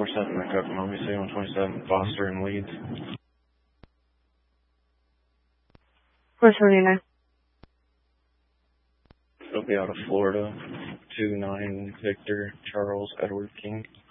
147 Echo from LBC 127 Foster and Leeds. Where's 49? It'll be out of Florida. 29 Victor Charles Edward King.